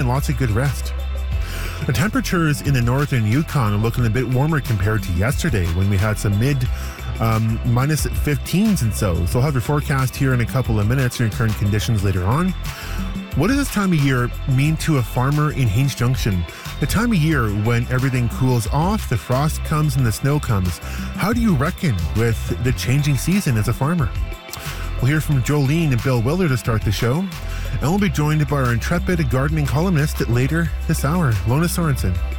lots of good rest. The temperatures in the northern Yukon are looking a bit warmer compared to yesterday when we had some minus 15s and so. So I'll have your forecast here in a couple of minutes, your current conditions later on. What does this time of year mean to a farmer in Haines Junction? The time of year when everything cools off, the frost comes and the snow comes. How do you reckon with the changing season as a farmer? We'll hear from Jolene and Bill Willer to start the show. And we'll be joined by our intrepid gardening columnist later this hour, Lona Sorensen.